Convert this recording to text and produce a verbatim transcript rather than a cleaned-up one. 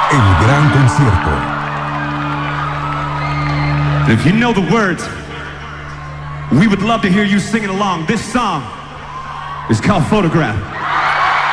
El gran concierto. If you know the words, we would love to hear you singing along. This song is called Photograph.